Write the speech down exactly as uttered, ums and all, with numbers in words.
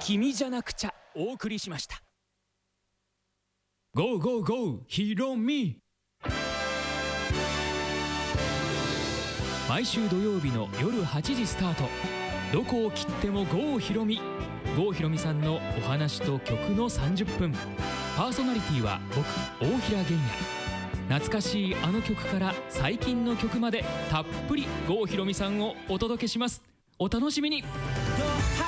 君じゃなくちゃお送りしました。 ゴーゴーゴーヒロミ。毎週土曜日の夜はちじスタート。どこを切っても郷ひろみ。郷ひろみさんのお話と曲のさんじゅっぷん。パーソナリティは僕、大平玄也。懐かしいあの曲から最近の曲までたっぷり郷ひろみさんをお届けします。お楽しみに。